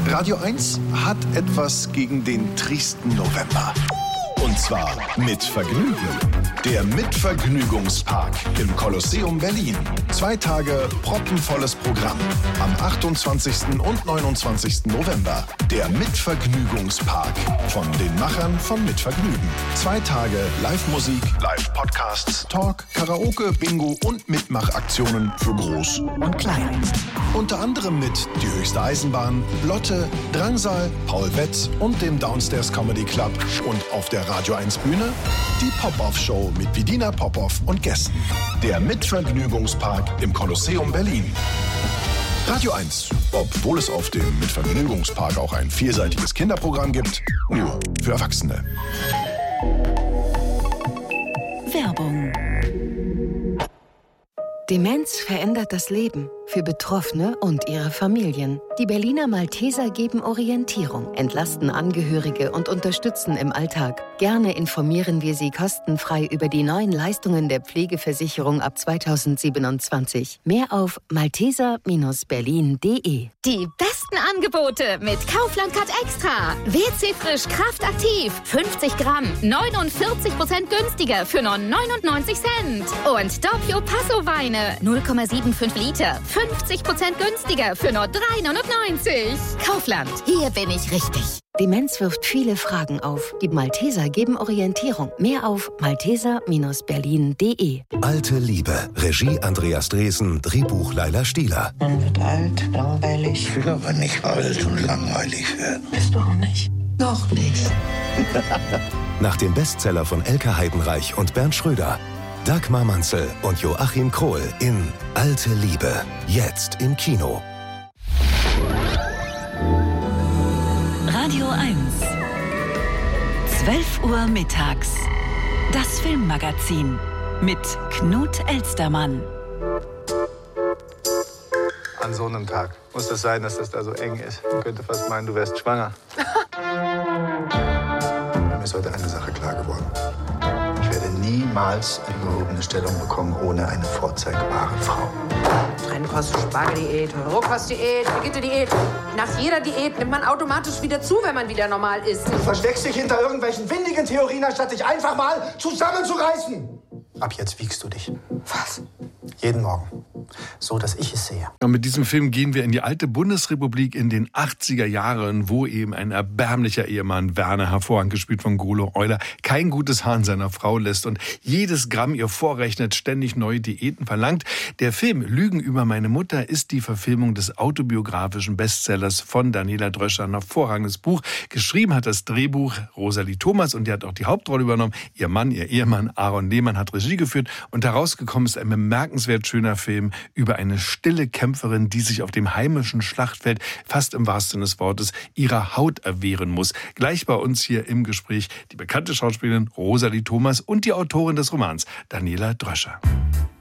Radio 1 hat etwas gegen den tristen November. Und zwar mit Vergnügen. Der Mitvergnügungspark im Kolosseum Berlin. 2 Tage proppenvolles Programm. Am 28. und 29. November. Der Mitvergnügungspark von den Machern von Mitvergnügen. 2 Tage Live-Musik, Live-Podcasts, Talk, Karaoke, Bingo und Mitmachaktionen für Groß und Klein. Unter anderem mit Die höchste Eisenbahn, Lotte, Drangsal, Paul Wetz und dem Downstairs Comedy Club. Und auf der Radio 1 Bühne die Pop-Off-Show mit Vidina Popov und Gästen. Der Mitvergnügungspark im Kolosseum Berlin. Radio 1, obwohl es auf dem Mitvergnügungspark auch ein vielseitiges Kinderprogramm gibt, nur für Erwachsene. Werbung. Demenz verändert das Leben für Betroffene und ihre Familien. Die Berliner Malteser geben Orientierung, entlasten Angehörige und unterstützen im Alltag. Gerne informieren wir Sie kostenfrei über die neuen Leistungen der Pflegeversicherung ab 2027. Mehr auf malteser-berlin.de. Die besten Angebote mit Kaufland Cut Extra. WC Frisch Kraftaktiv. 50 Gramm, 49% günstiger für nur 99 Cent. Und Doppio Passo Weine, 0,75 Liter. 50% günstiger für nur 3,99. Kaufland, hier bin ich richtig. Demenz wirft viele Fragen auf. Die Malteser geben Orientierung. Mehr auf malteser-berlin.de. Alte Liebe. Regie Andreas Dresen. Drehbuch Laila Stieler. Man wird alt, langweilig. Ich will aber nicht alt und langweilig werden. Bist du auch nicht? Noch nicht. Nach dem Bestseller von Elke Heidenreich und Bernd Schröder. Dagmar Manzel und Joachim Krohl in Alte Liebe. Jetzt im Kino. Radio 1. 12 Uhr mittags. Das Filmmagazin mit Knut Elstermann. An so einem Tag muss es sein, dass das da so eng ist. Man könnte fast meinen, du wärst schwanger. Mir ist heute eine Sache klar geworden. Ich werde niemals eine gehobene Stellung bekommen ohne eine vorzeigbare Frau. Trennkost-Spargeldiät, Rohkostdiät, Brigitte-Diät. Nach jeder Diät nimmt man automatisch wieder zu, wenn man wieder normal isst. Du versteckst dich hinter irgendwelchen windigen Theorien, anstatt dich einfach mal zusammenzureißen. Ab jetzt wiegst du dich. Was? Jeden Morgen. So, dass ich es sehe. Und mit diesem Film gehen wir in die alte Bundesrepublik in den 80er Jahren, wo eben ein erbärmlicher Ehemann, Werner, hervorragend gespielt von Golo Euler, kein gutes Haar an seiner Frau lässt und jedes Gramm ihr vorrechnet, ständig neue Diäten verlangt. Der Film Lügen über meine Mutter ist die Verfilmung des autobiografischen Bestsellers von Daniela Dröscher. Ein hervorragendes Buch. Geschrieben hat das Drehbuch Rosalie Thomas und die hat auch die Hauptrolle übernommen. Ihr Mann, ihr Ehemann Aaron Lehmann hat Regie geführt und herausgekommen ist ein bemerkenswert schöner Film über eine stille Kämpferin, die sich auf dem heimischen Schlachtfeld, fast im wahrsten Sinne des Wortes, ihrer Haut erwehren muss. Gleich bei uns hier im Gespräch die bekannte Schauspielerin Rosalie Thomas und die Autorin des Romans, Daniela Dröscher.